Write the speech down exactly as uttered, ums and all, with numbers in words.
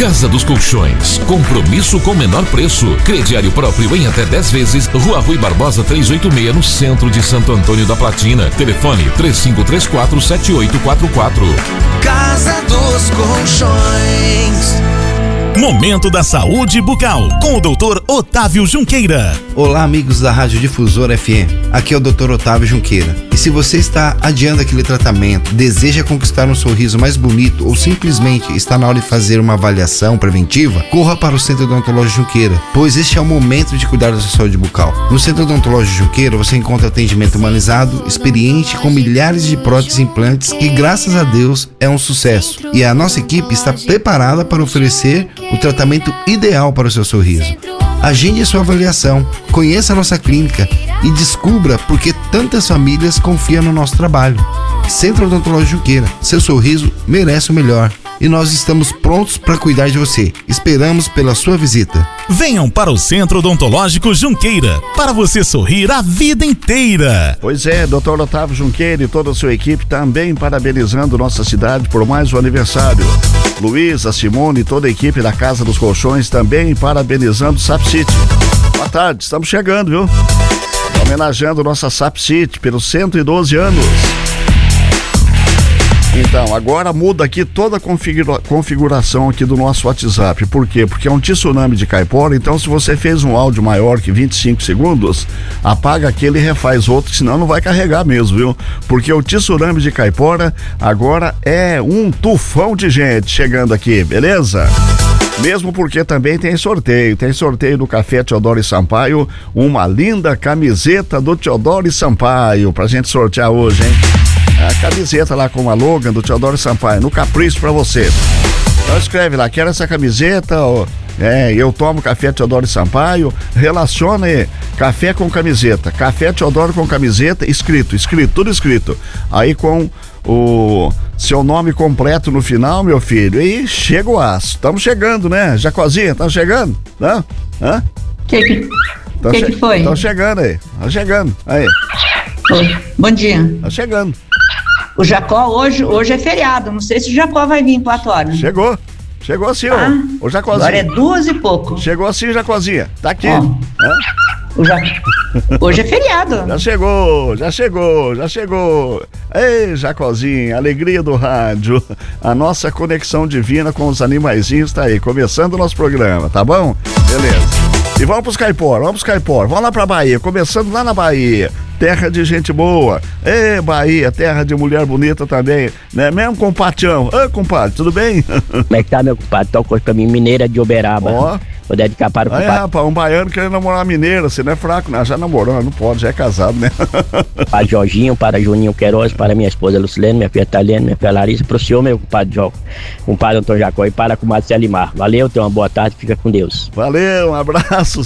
Casa dos Colchões, compromisso com menor preço. Crediário próprio em até dez vezes. Rua Rui Barbosa trezentos e oitenta e seis, no centro de Santo Antônio da Platina. Telefone três cinco três quatro, sete oito quatro quatro. Casa dos Colchões. Momento da Saúde Bucal, com o doutor Otávio Junqueira. Olá, amigos da Rádio Difusora F M. Aqui é o doutor Otávio Junqueira. E se você está adiando aquele tratamento, deseja conquistar um sorriso mais bonito ou simplesmente está na hora de fazer uma avaliação preventiva, corra para o Centro Odontológico Junqueira, pois este é o momento de cuidar da sua saúde bucal. No Centro Odontológico Junqueira você encontra atendimento humanizado, experiente, com milhares de próteses e implantes que, graças a Deus, é um sucesso. E a nossa equipe está preparada para oferecer o tratamento ideal para o seu sorriso. Agende a sua avaliação, conheça a nossa clínica e descubra por que tantas famílias confiam no nosso trabalho. Centro Odontológico Junqueira, seu sorriso merece o melhor. E nós estamos prontos para cuidar de você. Esperamos pela sua visita. Venham para o Centro Odontológico Junqueira, para você sorrir a vida inteira. Pois é, doutor Otávio Junqueira e toda a sua equipe também parabenizando nossa cidade por mais um aniversário. Luísa, Simone e toda a equipe da Casa dos Colchões também parabenizando o Sap City. Boa tarde, estamos chegando, viu? Homenageando nossa Sap City pelos cento e doze anos. Então, agora muda aqui toda a configura- configuração aqui do nosso WhatsApp. Por quê? Porque é um tsunami de Caipora, então se você fez um áudio maior que vinte e cinco segundos, apaga aquele e refaz outro, senão não vai carregar mesmo, viu? Porque o tsunami de Caipora agora é um tufão de gente chegando aqui, beleza? Mesmo porque também tem sorteio, tem sorteio do Café Teodoro e Sampaio, uma linda camiseta do Teodoro e Sampaio pra gente sortear hoje, hein? A camiseta lá com a logo do Teodoro Sampaio, no capricho pra você. Então escreve lá, quero essa camiseta, ó, é, eu tomo Café Teodoro Sampaio, relaciona aí, café com camiseta, Café Teodoro com camiseta, escrito, escrito, tudo escrito. Aí com o seu nome completo no final, meu filho, e chega o aço. Estamos chegando, né? Jacozinha, estamos chegando? Não? Hã? Que que, Tão que, che- que foi? Estão chegando aí, estão chegando, aí. Oi, bom dia. Tá chegando. O Jacó hoje, hoje é feriado, não sei se o Jacó vai vir em quatro horas. Chegou. Chegou sim, Ah, ô, ô Jacozinho. Agora é duas e pouco. Chegou sim, Jacozinha. Tá aqui. Ó. Hã? O Ja- Hoje é feriado. Já chegou, já chegou, já chegou. Ei, Jacozinho, alegria do rádio. A nossa conexão divina com os animaizinhos tá aí, começando o nosso programa, tá bom? Beleza. E vamos pros Caipora, vamos pros Caipora, vamos lá pra Bahia, começando lá na Bahia. Terra de gente boa. Ei, Bahia, terra de mulher bonita também, né? Mesmo compatião. Ô, compadre, tudo bem? Como é que tá, meu compadre? Toca coisa pra mim, Mineira de Uberaba. Ó. Vou dedicar para o Aí, compadre, rapaz, um baiano querendo namorar uma mineira, você não é fraco, né? Já namorou, não pode, já é casado, né? para Jorginho, para Juninho Queiroz, para minha esposa Lucilene, minha filha Taliane, minha filha Larissa, pro senhor, meu compadre Jó, compadre Antônio Jacó, e para com o Marcelo Limar. Valeu, tenha uma boa tarde, fica com Deus. Valeu, um abraço.